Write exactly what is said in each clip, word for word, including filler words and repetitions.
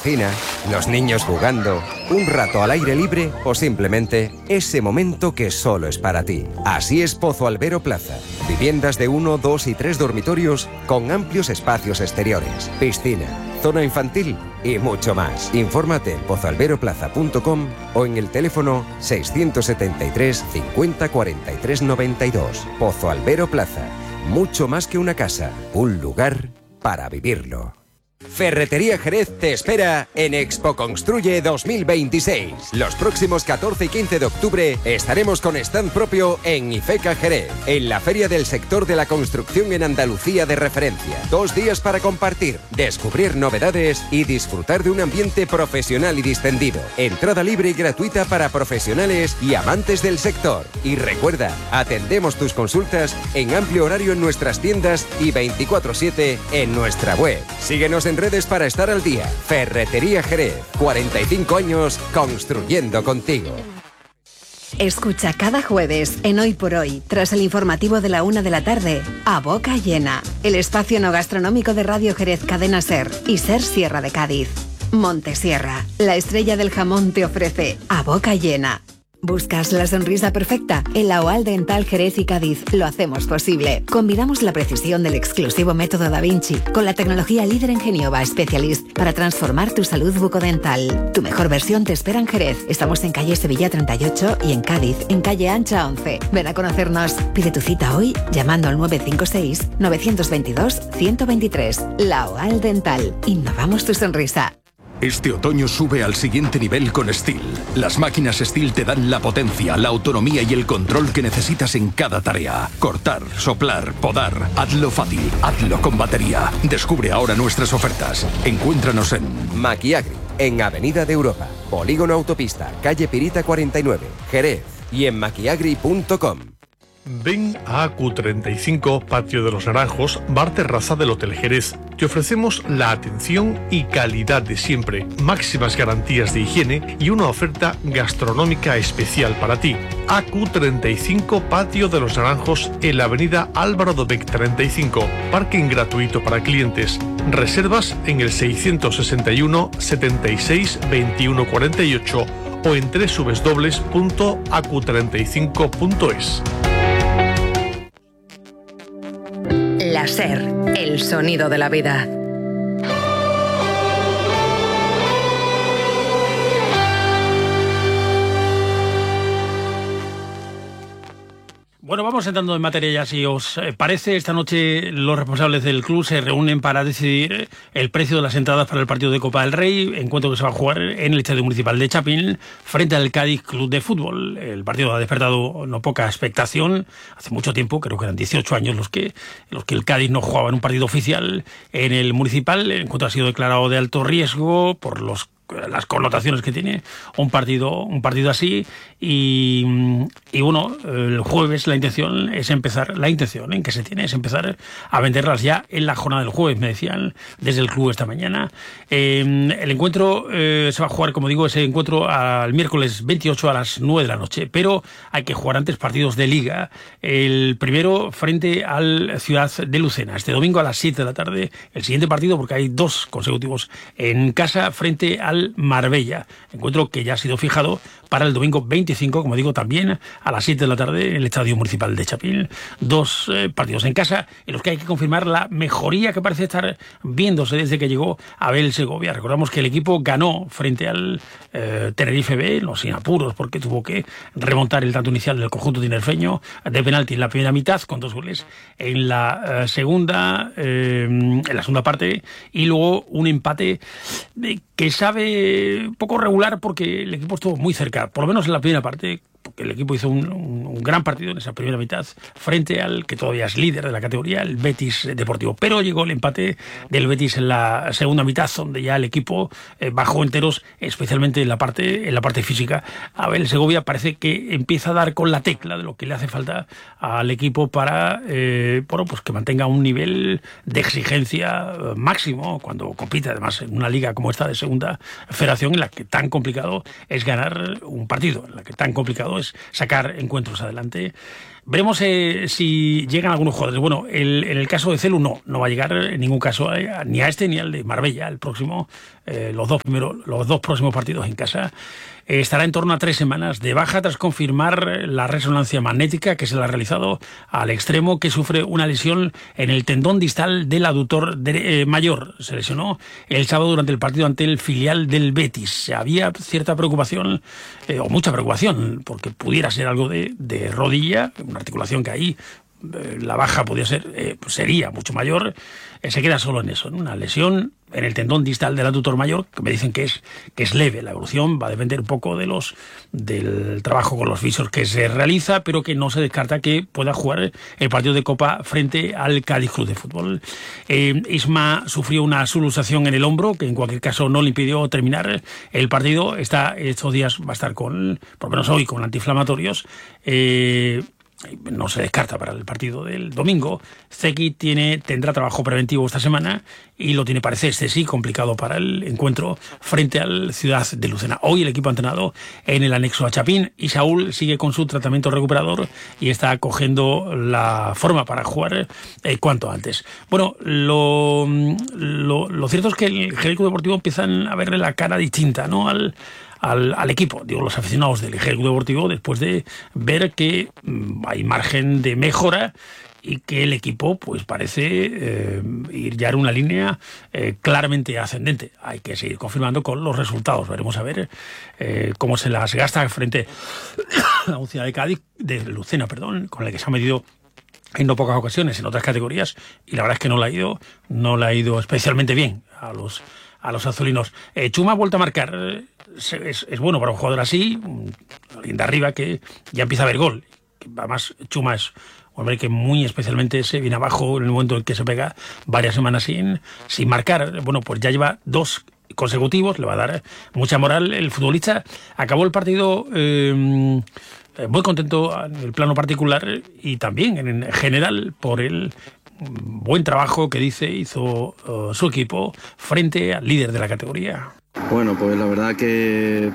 piscina, los niños jugando, un rato al aire libre o simplemente ese momento que solo es para ti. Así es Pozo Albero Plaza. Viviendas de uno, dos y tres dormitorios con amplios espacios exteriores, piscina, zona infantil y mucho más. Infórmate en pozo albero plaza punto com o en el teléfono seiscientos setenta y tres cincuenta cuarenta y tres noventa y dos. Pozo Albero Plaza. Mucho más que una casa, un lugar para vivirlo. Ferretería Jerez te espera en Expo Construye dos mil veintiséis. Los próximos catorce y quince de octubre estaremos con stand propio en IFECA Jerez, en la feria del sector de la construcción en Andalucía de referencia. Dos días para compartir, descubrir novedades y disfrutar de un ambiente profesional y distendido. Entrada libre y gratuita para profesionales y amantes del sector. Y recuerda, atendemos tus consultas en amplio horario en nuestras tiendas y veinticuatro siete en nuestra web. Síguenos en redes para estar al día. Ferretería Jerez, cuarenta y cinco años construyendo contigo. Escucha cada jueves en Hoy por Hoy, tras el informativo de la una de la tarde, A Boca Llena, el espacio no gastronómico de Radio Jerez Cadena Ser y Ser Sierra de Cádiz. Montesierra, la estrella del jamón, te ofrece A Boca Llena. ¿Buscas la sonrisa perfecta? En la OAL Dental Jerez y Cádiz lo hacemos posible. Combinamos la precisión del exclusivo método Da Vinci con la tecnología líder en Geniova Specialist para transformar tu salud bucodental. Tu mejor versión te espera en Jerez. Estamos en calle Sevilla treinta y ocho y en Cádiz, en calle Ancha once. Ven a conocernos. Pide tu cita hoy llamando al nueve cinco seis, nueve dos dos, uno cero dos tres. La OAL Dental. Innovamos tu sonrisa. Este otoño sube al siguiente nivel con Stihl. Las máquinas Stihl te dan la potencia, la autonomía y el control que necesitas en cada tarea. Cortar, soplar, podar. Hazlo fácil, hazlo con batería. Descubre ahora nuestras ofertas. Encuéntranos en Maquiagri, en Avenida de Europa, Polígono Autopista, calle Pirita cuarenta y nueve, Jerez, y en maquiagri punto com. Ven a A Q treinta y cinco, Patio de los Naranjos, bar terraza del Hotel Jerez. Te ofrecemos la atención y calidad de siempre, máximas garantías de higiene y una oferta gastronómica especial para ti. A Q treinta y cinco, Patio de los Naranjos, en la avenida Álvaro Dobech treinta y cinco. Parking gratuito para clientes. Reservas en el seiscientos sesenta y uno, setenta y seis, veintiuno cuarenta y ocho o en doble u doble u doble u punto a q treinta y cinco punto es. La Ser, el sonido de la vida. Bueno, vamos entrando en materia ya, si os parece. Esta noche los responsables del club se reúnen para decidir el precio de las entradas para el partido de Copa del Rey, encuentro que se va a jugar en el Estadio Municipal de Chapín frente al Cádiz Club de Fútbol. El partido ha despertado no poca expectación. Hace mucho tiempo, creo que eran dieciocho años los que, los que el Cádiz no jugaba en un partido oficial en el Municipal. El encuentro ha sido declarado de alto riesgo por los las connotaciones que tiene un partido un partido así y, y bueno, el jueves la intención es empezar, la intención en que se tiene es empezar a venderlas ya en la jornada del jueves, me decían desde el club esta mañana. Eh, el encuentro eh, se va a jugar, como digo, ese encuentro al miércoles veintiocho a las nueve de la noche, pero hay que jugar antes partidos de Liga. El primero frente al Ciudad de Lucena, este domingo a las siete de la tarde, el siguiente partido, porque hay dos consecutivos en casa, frente al Marbella, encuentro que ya ha sido fijado para el domingo veinticinco, como digo, también a las siete de la tarde en el Estadio Municipal de Chapín. Dos eh, partidos en casa en los que hay que confirmar la mejoría que parece estar viéndose desde que llegó Abel Segovia. Recordamos que el equipo ganó frente al eh, Tenerife B, no sin apuros, porque tuvo que remontar el tanto inicial del conjunto tinerfeño de penalti en la primera mitad, con dos goles en la eh, segunda, eh, en la segunda parte, y luego un empate de, que sabe poco regular porque el equipo estuvo muy cerca, por lo menos en la primera parte, porque el equipo hizo un, un, un gran partido en esa primera mitad frente al que todavía es líder de la categoría, el Betis Deportivo. Pero llegó el empate del Betis en la segunda mitad, donde ya el equipo eh, bajó enteros, especialmente en la parte en la parte física. Abel Segovia parece que empieza a dar con la tecla de lo que le hace falta al equipo para eh, bueno, pues que mantenga un nivel de exigencia máximo cuando compite, además en una liga como esta de segunda federación, en la que tan complicado es ganar un partido, en la que tan complicado es sacar encuentros adelante. Veremos eh, si llegan algunos jugadores. Bueno, el, en el caso de Celu no, no va a llegar en ningún caso eh, ni a este ni al de Marbella, el próximo, eh, los dos primeros, los dos próximos partidos en casa. Eh, estará en torno a tres semanas de baja tras confirmar la resonancia magnética que se le ha realizado al extremo que sufre una lesión en el tendón distal del aductor de, eh, mayor. Se lesionó el sábado durante el partido ante el filial del Betis. Había cierta preocupación, eh, o mucha preocupación, porque pudiera ser algo de, de rodilla, una articulación que ahí eh, la baja podía ser, eh, sería mucho mayor. Eh, se queda solo en eso, en una lesión en el tendón distal del aductor mayor, que me dicen que es que es leve. La evolución va a depender un poco de los del trabajo con los visos que se realiza, pero que no se descarta que pueda jugar el partido de Copa frente al Cádiz Club de Fútbol. Eh, Isma sufrió una subluxación en el hombro, que en cualquier caso no le impidió terminar el partido. Está, estos días va a estar con, por lo menos hoy, con antiinflamatorios. Eh, No se descarta para el partido del domingo. Zeki tiene, tendrá trabajo preventivo esta semana y lo tiene, parece este sí, complicado para el encuentro frente al Ciudad de Lucena. Hoy el equipo ha entrenado en el anexo a Chapín y Saúl sigue con su tratamiento recuperador y está cogiendo la forma para jugar eh, cuanto antes. Bueno, lo, lo, lo cierto es que el Jerez Club Deportivo empiezan a verle la cara distinta, ¿no?, al Al, al equipo, digo, los aficionados del Jerez Club Deportivo, después de ver que mmm, hay margen de mejora y que el equipo pues parece eh, ir ya en una línea eh, claramente ascendente. Hay que seguir confirmando con los resultados. Veremos a ver eh, cómo se las gasta frente a la Ciudad de Cádiz, de Lucena, perdón, con la que se ha medido en no pocas ocasiones en otras categorías, y la verdad es que no la ha ido, no la ha ido especialmente bien a los a los azulinos. Eh, Chuma ha vuelto a marcar. Eh, es, es bueno para un jugador así, alguien de arriba que ya empieza a ver gol. Además, Chuma es un hombre que muy especialmente se viene abajo en el momento en que se pega varias semanas sin, sin marcar. Bueno, pues ya lleva dos consecutivos, le va a dar mucha moral el futbolista. Acabó el partido eh, muy contento en el plano particular y también en general por el buen trabajo que dice hizo uh, su equipo frente al líder de la categoría. Bueno, pues la verdad que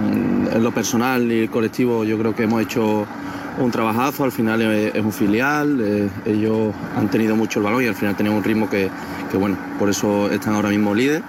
en lo personal y el colectivo yo creo que hemos hecho un trabajazo. Al final es, es un filial, eh, ellos han tenido mucho el balón y al final tenían un ritmo que, que bueno, por eso están ahora mismo líder.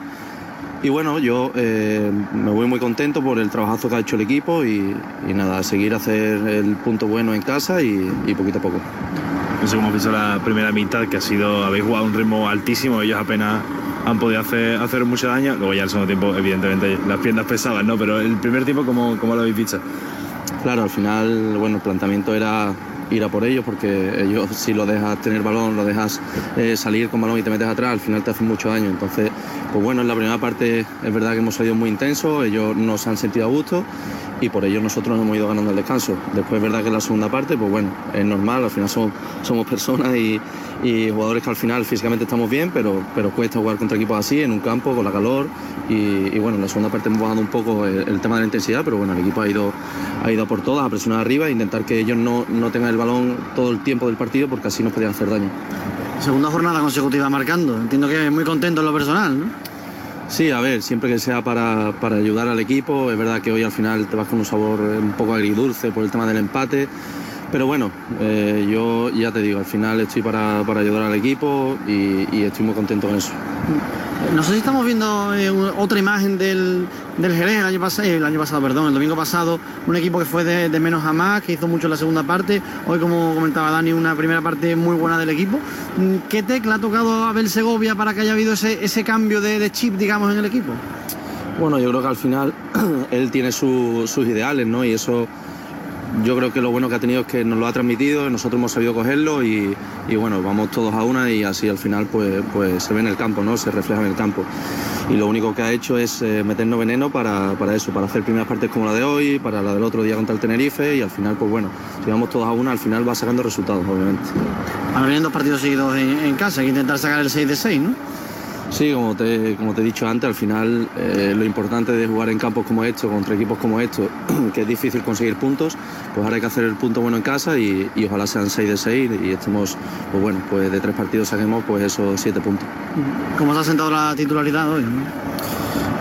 Y bueno, yo eh, me voy muy contento por el trabajazo que ha hecho el equipo y, y nada, a seguir a hacer el punto bueno en casa y, y poquito a poco. No sé cómo has visto la primera mitad, que ha sido, habéis jugado a un ritmo altísimo, ellos apenas han podido hacer, hacer mucho daño. Luego ya el segundo tiempo, evidentemente, las piernas pesaban, ¿no? Pero el primer tiempo, ¿cómo, cómo lo habéis visto? Claro, al final, bueno, el planteamiento era ir a por ellos, porque ellos, si lo dejas tener balón, lo dejas eh, salir con balón y te metes atrás, al final te hacen mucho daño. Entonces, pues bueno, en la primera parte es verdad que hemos salido muy intensos, ellos nos han sentido a gusto y por ello nosotros nos hemos ido ganando el descanso. Después es verdad que en la segunda parte, pues bueno, es normal, al final somos, somos personas y, y jugadores que al final físicamente estamos bien, pero, pero cuesta jugar contra equipos así, en un campo, con la calor y, y bueno, en la segunda parte hemos bajado un poco el, el tema de la intensidad, pero bueno, el equipo ha ido, ha ido a por todas, a presionar arriba e intentar que ellos no, no tengan el balón todo el tiempo del partido, porque así nos podían hacer daño. Segunda jornada consecutiva marcando, entiendo que es muy contento en lo personal, ¿no? Sí, a ver, siempre que sea para, para ayudar al equipo. Es verdad que hoy al final te vas con un sabor un poco agridulce por el tema del empate, pero bueno, eh, yo ya te digo, al final estoy para, para ayudar al equipo y, y estoy muy contento con eso. No sé si estamos viendo eh, otra imagen del, del Jerez el año, pasado, el año pasado, perdón, el domingo pasado, un equipo que fue de, de menos a más, que hizo mucho en la segunda parte. Hoy, como comentaba Dani, una primera parte muy buena del equipo. ¿Qué tecla ha tocado Abel Segovia para que haya habido ese, ese cambio de, de chip, digamos, en el equipo? Bueno, yo creo que al final él tiene su, sus ideales, ¿no? Y eso, yo creo que lo bueno que ha tenido es que nos lo ha transmitido, nosotros hemos sabido cogerlo y, y bueno, vamos todos a una y así al final pues, pues se ve en el campo, ¿no? Se refleja en el campo. Y lo único que ha hecho es eh, meternos veneno para, para eso, para hacer primeras partes como la de hoy, para la del otro día contra el Tenerife y al final, pues bueno, si vamos todos a una, al final va sacando resultados, obviamente. Ahora vienen dos partidos seguidos en, en casa, hay que intentar sacar el seis de seis, ¿no? Sí, como te, como te he dicho antes, al final eh, lo importante de jugar en campos como estos, contra equipos como estos, que es difícil conseguir puntos, pues ahora hay que hacer el punto bueno en casa y, y ojalá sean seis de seis y estemos, pues bueno, pues de tres partidos saquemos pues esos siete puntos. ¿Cómo se ha sentado la titularidad hoy, ¿no?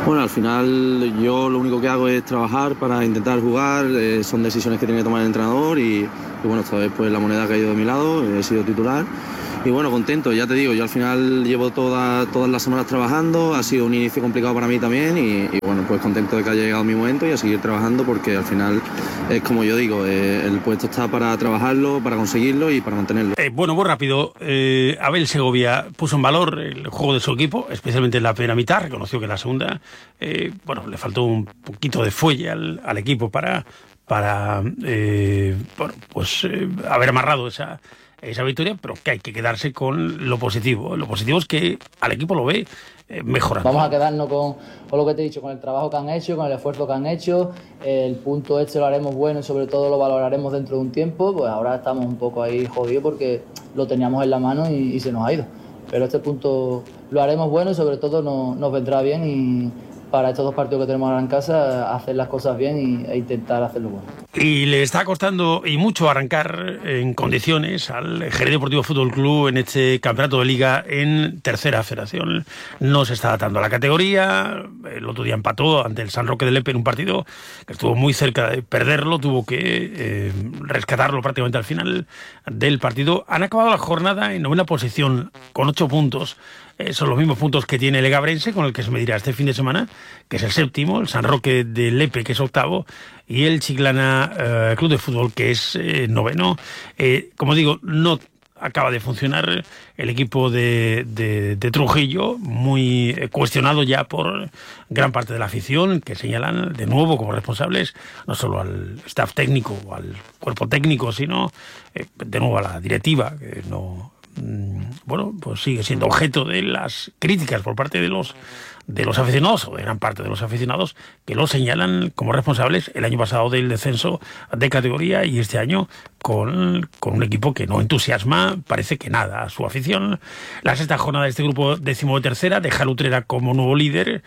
Bueno, al final yo lo único que hago es trabajar para intentar jugar, eh, son decisiones que tiene que tomar el entrenador y, y bueno, esta vez pues la moneda ha caído de mi lado, he sido titular y bueno, contento, ya te digo, yo al final llevo toda, todas las semanas trabajando, ha sido un inicio complicado para mí también y, y bueno, pues contento de que haya llegado mi momento y a seguir trabajando porque al final es como yo digo, eh, el puesto está para trabajarlo, para conseguirlo y para mantenerlo. Eh, bueno, muy rápido, eh, Abel Segovia puso en valor el juego de su equipo, especialmente en la primera mitad, reconoció que en la segunda, eh, bueno, le faltó un poquito de fuelle al, al equipo para, para eh, bueno, pues eh, haber amarrado esa esa victoria, pero que hay que quedarse con lo positivo. Lo positivo es que al equipo lo ve eh, mejorando. Vamos a quedarnos con, con lo que te he dicho, con el trabajo que han hecho, con el esfuerzo que han hecho. El punto este lo haremos bueno y sobre todo lo valoraremos dentro de un tiempo. Pues ahora estamos un poco ahí jodidos porque lo teníamos en la mano y, y se nos ha ido. Pero este punto lo haremos bueno y sobre todo no, nos vendrá bien y para estos dos partidos que tenemos ahora en casa, hacer las cosas bien y, e intentar hacerlo bueno. Y le está costando y mucho arrancar en condiciones al Jerez Deportivo Fútbol Club en este campeonato de liga en tercera federación. No se está adaptando a la categoría, el otro día empató ante el San Roque de Lepe en un partido que estuvo muy cerca de perderlo, tuvo que eh, rescatarlo prácticamente al final del partido. Han acabado la jornada en novena posición con ocho puntos. Eh, son los mismos puntos que tiene el Egabrense, con el que se medirá este fin de semana, que es el séptimo, el San Roque de Lepe, que es octavo, y el Chiclana eh, Club de Fútbol, que es eh, noveno. Eh, como digo, no acaba de funcionar el equipo de, de, de Trujillo, muy cuestionado ya por gran parte de la afición, que señalan de nuevo como responsables no solo al staff técnico o al cuerpo técnico, sino eh, de nuevo a la directiva, que no... bueno, pues sigue siendo objeto de las críticas por parte de los de los aficionados, o de gran parte de los aficionados, que lo señalan como responsables el año pasado del descenso de categoría y este año con, con un equipo que no entusiasma, parece que nada, a su afición. La sexta jornada de este grupo decimotercera deja a Utrera como nuevo líder,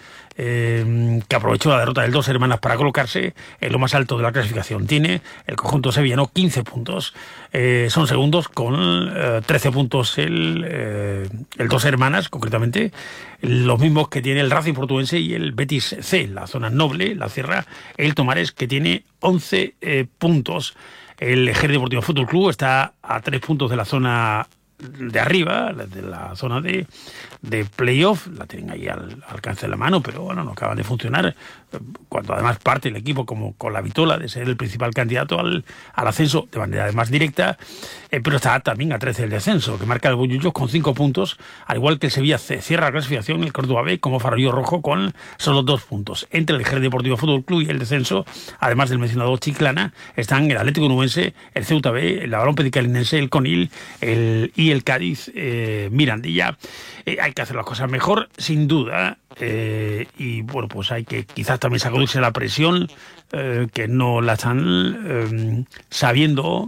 eh, que aprovechó la derrota del Dos Hermanas para colocarse en lo más alto de la clasificación. Tiene el conjunto sevillano quince puntos, eh, son segundos con eh, trece puntos el, eh, el Dos Hermanas, concretamente, los mismos que tiene el Racing Portuense y el Betis C, la zona noble, la cierra el Tomares, que tiene once eh, puntos. El Jerez Deportivo Fútbol Club está a tres puntos de la zona de arriba, de la zona de, de playoff, la tienen ahí al, al alcance de la mano, pero bueno, no acaban de funcionar, cuando además parte el equipo como con la vitola de ser el principal candidato al, al ascenso de manera más directa, eh, pero está también a trece del descenso, que marca el Bullullos con cinco puntos, al igual que el Sevilla C, cierra la clasificación, el Córdoba B como farolillo rojo con solo dos puntos. Entre el Jerez Deportivo Fútbol Club y el descenso, además del mencionado Chiclana, están el Atlético Nubense, el Ceuta B, el Avalón Pedicalinense, el Conil el, y el Cádiz eh, Mirandilla. Eh, hay que hacer las cosas mejor, sin duda, eh, y bueno, pues hay que quizás también sacudirse la presión, eh, que no la están eh, sabiendo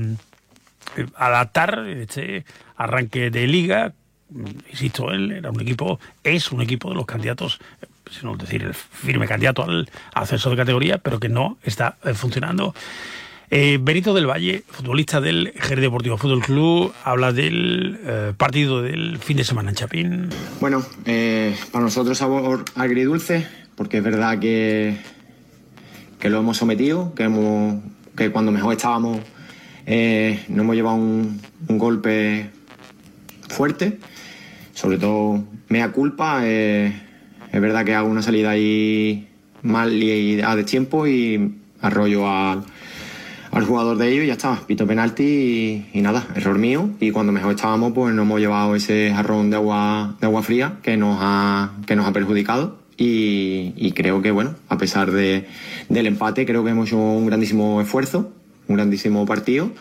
eh, adaptar este arranque de liga. Insisto, él era un equipo, es un equipo de los candidatos, sino decir, el firme candidato al ascenso de categoría, pero que no está eh, funcionando. Eh, Benito del Valle, futbolista del Jerez Deportivo Fútbol Club, habla del eh, partido del fin de semana en Chapín. Bueno, eh, para nosotros sabor agridulce, porque es verdad que, que lo hemos sometido, que, hemos, que cuando mejor estábamos eh, nos hemos llevado un, un golpe fuerte, sobre todo mea culpa. Eh, es verdad que hago una salida ahí mal y a destiempo y arroyo al al jugador de ellos y ya está, pito penalti y, y nada, error mío, y cuando mejor estábamos pues nos hemos llevado ese jarrón de agua de agua fría que nos ha, que nos ha perjudicado y, y creo que bueno, a pesar de, del empate, creo que hemos hecho un grandísimo esfuerzo, un grandísimo partido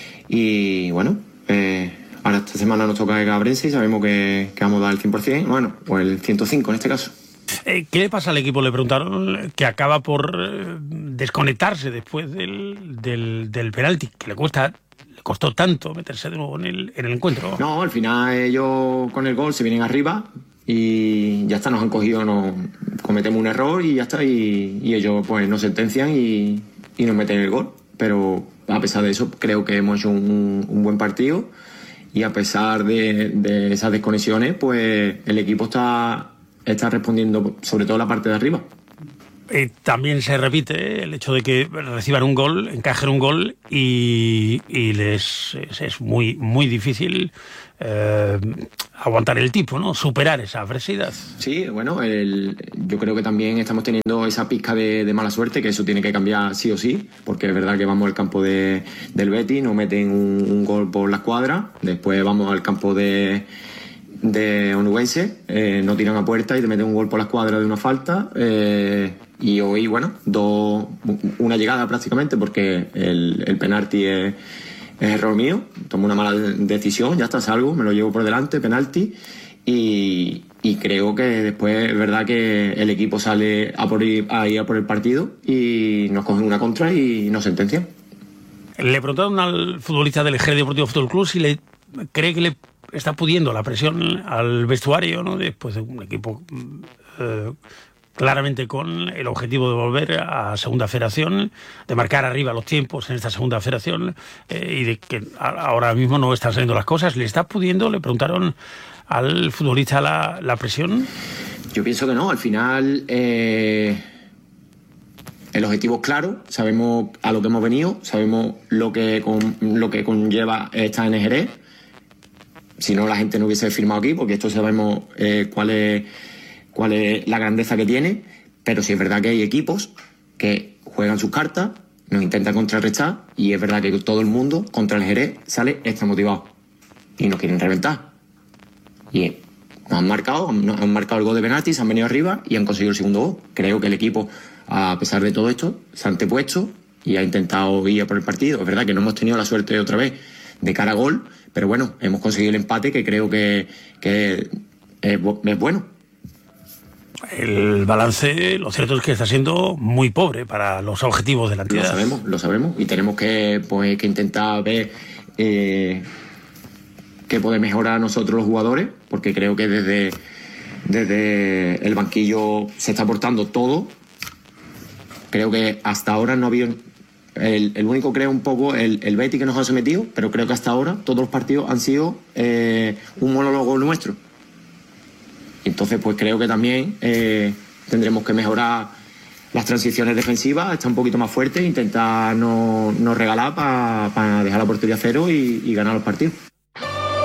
y bueno, eh, ahora esta semana nos toca el Gabrense y sabemos que, que vamos a dar el cien por ciento, bueno, o el ciento cinco en este caso. Eh, ¿Qué le pasa al equipo? Le preguntaron, que acaba por eh, desconectarse después del, del, del penalti, que le cuesta, le costó tanto meterse de nuevo en el, en el encuentro. No, al final ellos con el gol se vienen arriba y ya está, nos han cogido, nos cometemos un error y ya está, y, y ellos pues nos sentencian y, y nos meten el gol, pero a pesar de eso creo que hemos hecho un, un buen partido y a pesar de, de esas desconexiones pues el equipo está está respondiendo sobre todo la parte de arriba. Eh, también se repite el hecho de que reciban un gol, encajen un gol y, y les es, es muy muy difícil eh, aguantar el tipo, ¿no? Superar esa adversidad. Sí, bueno, el, yo creo que también estamos teniendo esa pizca de, de mala suerte, que eso tiene que cambiar sí o sí, porque es verdad que vamos al campo de, del Betis, nos meten un, un gol por la escuadra, después vamos al campo de de Onubense, eh, no tiran a puerta y te meten un gol por la escuadra de una falta, eh, y hoy, bueno, dos, una llegada prácticamente, porque el, el penalti es, es error mío, tomo una mala decisión, ya está, salgo, me lo llevo por delante, penalti, y, y creo que después es verdad que el equipo sale a, por ir, a ir a por el partido y nos cogen una contra y nos sentencian. Le preguntaron al futbolista del Jerez Deportivo Fútbol Club si le cree que le está pudiendo la presión al vestuario, ¿no? Después de un equipo eh, claramente con el objetivo de volver a Segunda Federación, de marcar arriba los tiempos en esta Segunda Federación, eh, y de que ahora mismo no están saliendo las cosas. ¿Le está pudiendo? Le preguntaron al futbolista la, la presión. Yo pienso que no, al final eh, el objetivo es claro, sabemos a lo que hemos venido, sabemos lo que, con, lo que conlleva estar en el Jerez. Si no, la gente no hubiese firmado aquí, porque esto sabemos eh, cuál es, cuál es la grandeza que tiene, pero sí es verdad que hay equipos que juegan sus cartas, nos intentan contrarrestar, y es verdad que todo el mundo contra el Jerez sale extra motivado y nos quieren reventar. Y nos han marcado, nos han marcado el gol de penalti, se han venido arriba y han conseguido el segundo gol. Creo que el equipo, a pesar de todo esto, se ha antepuesto y ha intentado ir a por el partido. Es verdad que no hemos tenido la suerte otra vez de cara a gol, pero bueno, hemos conseguido el empate, que creo que, que es, es bueno. El balance, lo cierto es que está siendo muy pobre para los objetivos de la entidad. Lo sabemos, lo sabemos, y tenemos que, pues, que intentar ver eh, qué puede mejorar a nosotros los jugadores, porque creo que desde, desde el banquillo se está aportando todo. Creo que hasta ahora no ha habido... El, el único, creo, un poco el, el Betis, que nos ha sometido, pero creo que hasta ahora todos los partidos han sido eh, un monólogo nuestro. Entonces, pues creo que también eh, tendremos que mejorar las transiciones defensivas, estar un poquito más fuertes, intentar no, no regalar para pa dejar la portería cero y, y ganar los partidos.